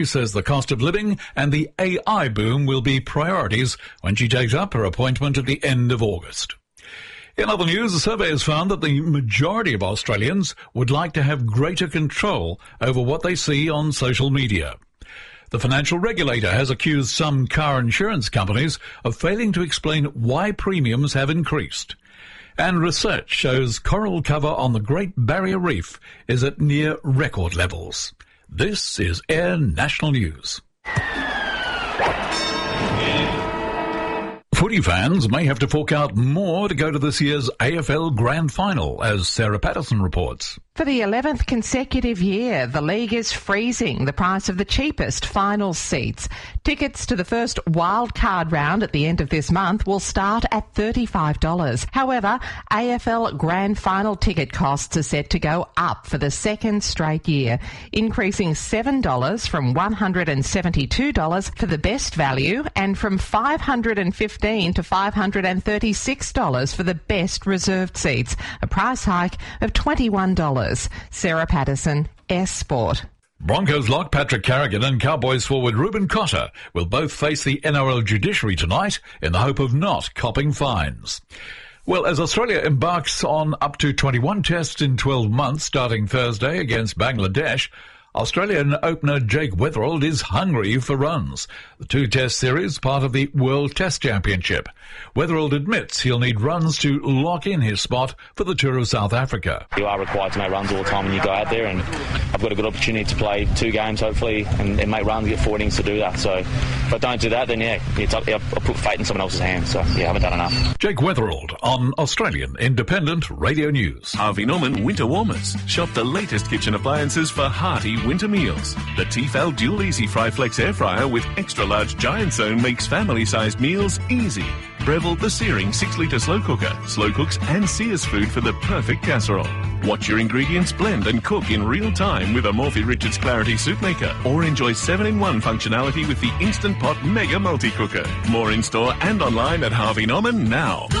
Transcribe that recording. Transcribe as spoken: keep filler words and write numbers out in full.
He says the cost of living and the A I boom will be priorities when she takes up her appointment at the end of August. In other news, a survey has found that the majority of Australians would like to have greater control over what they see on social media. The financial regulator has accused some car insurance companies of failing to explain why premiums have increased. And research shows coral cover on the Great Barrier Reef is at near record levels. This is Air National News. Footy fans may have to fork out more to go to this year's A F L Grand Final, as Sarah Patterson reports. For the eleventh consecutive year, the league is freezing the price of the cheapest final seats. Tickets to the first wild card round at the end of this month will start at thirty-five dollars. However, A F L Grand Final ticket costs are set to go up for the second straight year, increasing seven dollars from one hundred seventy-two dollars for the best value and from five hundred fifteen dollars to five hundred thirty-six dollars for the best reserved seats, a price hike of twenty-one dollars. Sarah Patterson, S Sport. Broncos lock Patrick Carrigan and Cowboys forward Ruben Cotter will both face the N R L judiciary tonight in the hope of not copping fines. Well, as Australia embarks on up to twenty-one tests in twelve months starting Thursday against Bangladesh, Australian opener Jake Weatherald is hungry for runs. The two-test series part of the World Test Championship. Weatherald admits he'll need runs to lock in his spot for the Tour of South Africa. You are required to make runs all the time when you go out there, and I've got a good opportunity to play two games, hopefully, and, and make runs, get four innings to do that. So if I don't do that, then, yeah, it's up, I'll put fate in someone else's hands. So, yeah, I haven't done enough. Jake Weatherald on Australian Independent Radio News. Harvey Norman Winter Warmers. Shop the latest kitchen appliances for hearty winter meals. The Tefal Dual Easy Fry Flex Air Fryer with extra large giant zone makes family-sized meals easy. Breville the Searing six litre slow cooker. Slow cooks and sears food for the perfect casserole. Watch your ingredients blend and cook in real time with a Morphy Richards Clarity Soup Maker, or enjoy seven in one functionality with the Instant Pot Mega Multi Cooker. More in store and online at Harvey Norman now.